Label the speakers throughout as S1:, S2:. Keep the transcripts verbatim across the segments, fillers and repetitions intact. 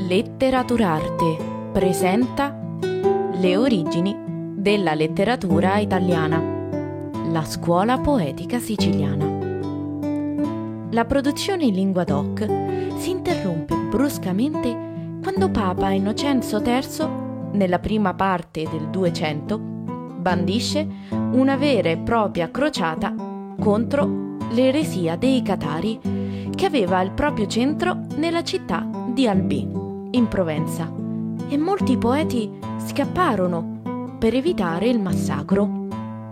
S1: Letteraturarte presenta le origini della letteratura italiana, la scuola poetica siciliana. La produzione in lingua doc si interrompe bruscamente quando Papa Innocenzo terzo, nella prima parte del duecento, bandisce una vera e propria crociata contro l'eresia dei Catari, che aveva il proprio centro nella città di Albi, in Provenza, e molti poeti scapparono per evitare il massacro.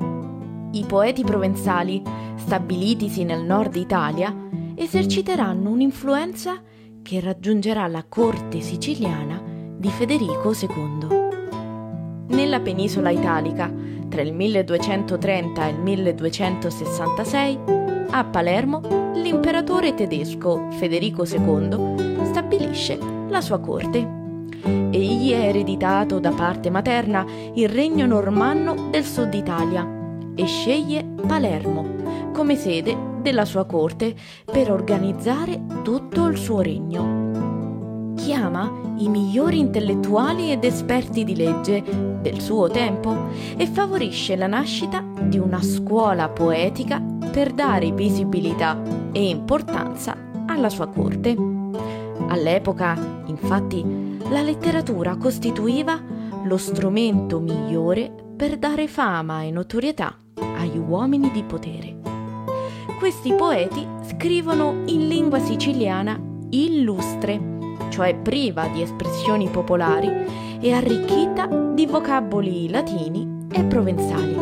S1: I poeti provenzali, stabilitisi nel nord Italia, eserciteranno un'influenza che raggiungerà la corte siciliana di Federico secondo. Nella penisola italica, tra il milleduecentotrenta e il milleduecentosessantasei, a Palermo, l'imperatore tedesco Federico secondo stabilisce la sua corte. Egli è ereditato da parte materna il regno normanno del sud Italia e sceglie Palermo come sede della sua corte per organizzare tutto il suo regno. Chiama i migliori intellettuali ed esperti di legge del suo tempo e favorisce la nascita di una scuola poetica per dare visibilità e importanza alla sua corte. All'epoca, infatti, la letteratura costituiva lo strumento migliore per dare fama e notorietà agli uomini di potere. Questi poeti scrivono in lingua siciliana illustre, cioè priva di espressioni popolari e arricchita di vocaboli latini e provenzali.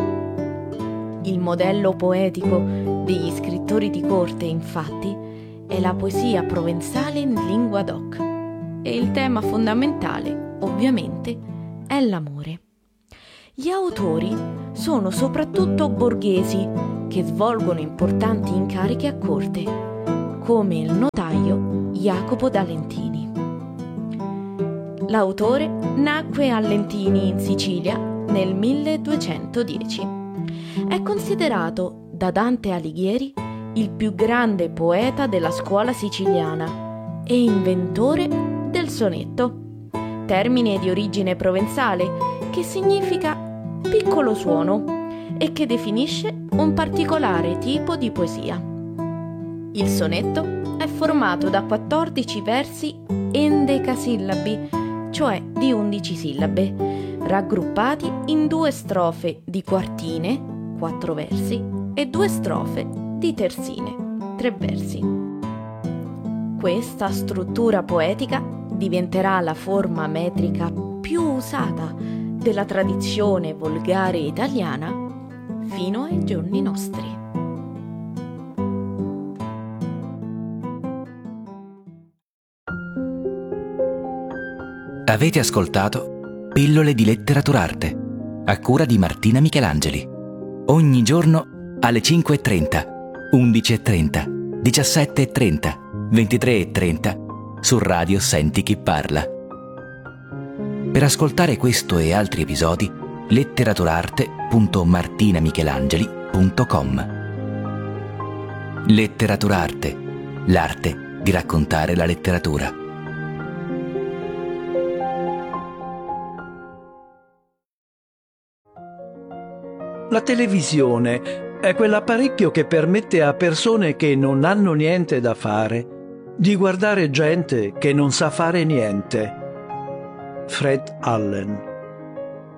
S1: Il modello poetico degli scrittori di corte, infatti, è la poesia provenzale in lingua doc e il tema fondamentale, ovviamente, è l'amore. Gli autori sono soprattutto borghesi che svolgono importanti incarichi a corte, come il notaio Jacopo da Lentini. L'autore nacque a Lentini in Sicilia nel milleduecentodieci. È considerato da Dante Alighieri il più grande poeta della scuola siciliana e inventore del sonetto, termine di origine provenzale che significa piccolo suono e che definisce un particolare tipo di poesia. Il sonetto è formato da quattordici versi endecasillabi, cioè di undici sillabe, raggruppati in due strofe di quartine, quattro versi, e due strofe di terzine, tre versi. Questa struttura poetica diventerà la forma metrica più usata della tradizione volgare italiana fino ai giorni nostri.
S2: Avete ascoltato Pillole di Letteraturarte, a cura di Martina Michelangeli. Ogni giorno alle cinque e trenta, undici e trenta, diciassette e trenta, ventitré e trenta su Radio Senti Chi Parla. Per ascoltare questo e altri episodi, letteraturarte punto martinamichelangeli punto com. Letteraturarte, l'arte di raccontare la letteratura.
S3: La televisione è quell'apparecchio che permette a persone che non hanno niente da fare di guardare gente che non sa fare niente. Fred Allen.